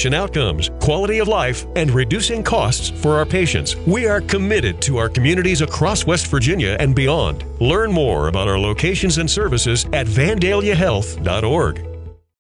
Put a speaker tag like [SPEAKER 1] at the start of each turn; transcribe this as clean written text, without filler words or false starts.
[SPEAKER 1] patient outcomes, quality of life, and reducing costs for our patients. We are committed to our communities across West Virginia and beyond. Learn more about our locations and services at vandaliahealth.org.